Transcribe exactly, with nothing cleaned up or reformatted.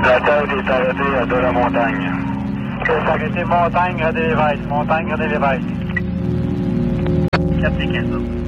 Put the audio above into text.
La tête est arrêtée à de la montagne. C'est arrêté montagne, René Lévesque. Montagne, René Lévesque. Captain Kansas.